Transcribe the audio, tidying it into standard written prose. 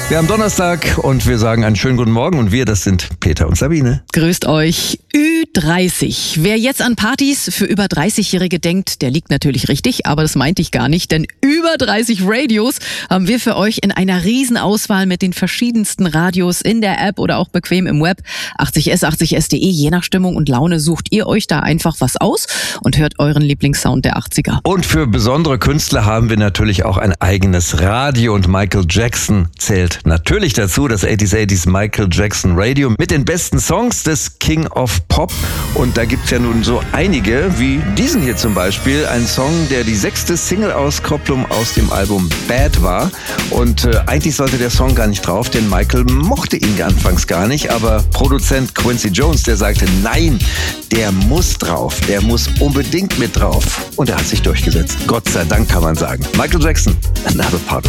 Wir haben Donnerstag und wir sagen einen schönen guten Morgen und wir, das sind Peter und Sabine. Grüßt euch. Ü30. Wer jetzt an Partys für über 30-Jährige denkt, der liegt natürlich richtig, aber das meinte ich gar nicht, denn über 30 Radios haben wir für euch in einer Riesenauswahl mit den verschiedensten Radios in der App oder auch bequem im Web. 80s, 80s.de, je nach Stimmung und Laune sucht ihr euch da einfach was aus und hört euren Lieblingssound der 80er. Und für besondere Künstler haben wir natürlich auch ein eigenes Radio und Michael Jackson zählt natürlich dazu, das 80s Michael Jackson Radio mit den besten Songs des King of Pop. Und da gibt's ja nun so einige, wie diesen hier zum Beispiel, ein Song, der die 6. Single-Auskopplung aus dem Album Bad war. Und eigentlich sollte der Song gar nicht drauf, denn Michael mochte ihn anfangs gar nicht. Aber Produzent Quincy Jones, der sagte, nein, der muss drauf, der muss unbedingt mit drauf. Und er hat sich durchgesetzt. Gott sei Dank, kann man sagen. Michael Jackson, Another Part